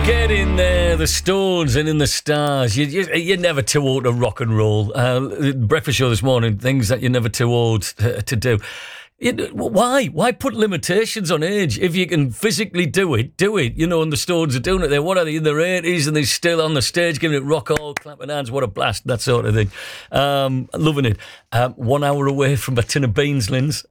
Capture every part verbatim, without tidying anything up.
Get in there, the Stones and in the Stars. You, you, you're never too old to rock and roll. Uh, breakfast show this morning, things that you're never too old to, to do. You, why? Why put limitations on age? If you can physically do it, do it. You know, and the Stones are doing it there. What are they, in their eighties and they're still on the stage giving it rock all, clapping hands, what a blast, that sort of thing. Um, loving it. Um, one hour away from a tin of beans, Linz.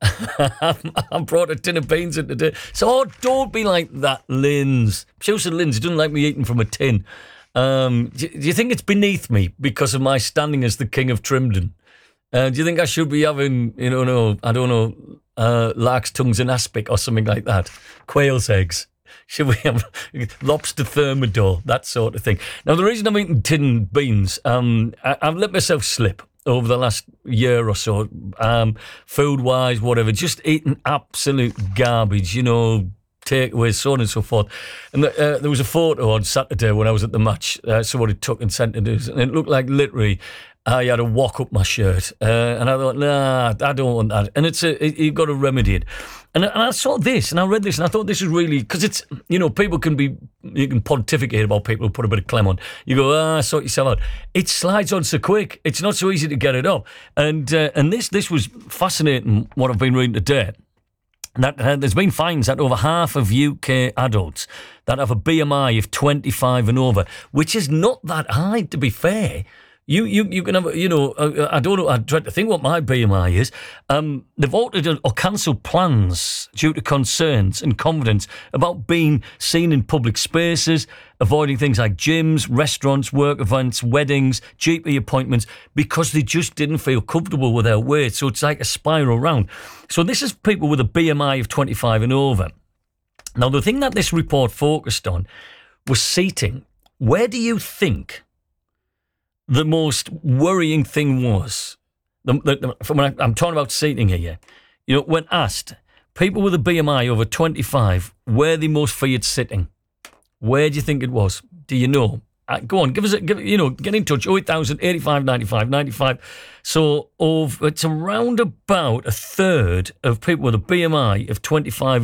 I brought a tin of beans in today. So oh, don't be like that, Linz. Susan Linz doesn't like me eating from a tin. Um, do, do you think it's beneath me because of my standing as the King of Trimden? Uh, do you think I should be having, you know, no, I don't know, uh, lark's tongues and aspic or something like that? Quail's eggs. Should we have lobster thermidor, that sort of thing? Now, the reason I'm eating tin beans, um, I, I've let myself slip over the last year or so, um, food-wise, whatever, just eating absolute garbage, you know, takeaways, so on and so forth. And the, uh, there was a photo on Saturday when I was at the match, uh, somebody took and sent it, and it looked like literally I had to walk up my shirt, uh, and I thought, nah, I don't want that. And it's a, it, you've got to remedy it. And, and I saw this, and I read this, and I thought this was really, because it's, you know, people can be, you can pontificate about people who put a bit of clem on. You go, ah, sort yourself out. It slides on so quick. It's not so easy to get it up. And uh, and this this was fascinating, what I've been reading today. That uh, there's been fines at over half of U K adults that have a B M I of twenty-five and over, which is not that high, to be fair. You you you can have, you know, uh, I don't know, I tried to think what my B M I is. Um, they've altered or cancelled plans due to concerns and confidence about being seen in public spaces, avoiding things like gyms, restaurants, work events, weddings, G P appointments, because they just didn't feel comfortable with their weight. So it's like a spiral round. So this is people with a B M I of twenty-five and over. Now, the thing that this report focused on was seating. Where do you think the most worrying thing was? The, the, the, when I, I'm talking about seating here. You know, when asked, people with a B M I over twenty-five, where they most feared sitting? Where do you think it was? Do you know? Uh, go on, give us a, give, you know, get in touch. oh eight thousand, eighty-five, ninety-five, ninety-five. So, of, it's around about a third of people with a B M I of twenty-five